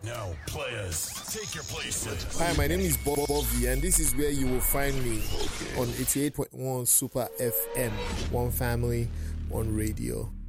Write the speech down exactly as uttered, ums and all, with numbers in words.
Now, players, take your places. Hi, my name is Bob Bobby, and this is where you will find me on eighty-eight point one Super F M. One family, one radio.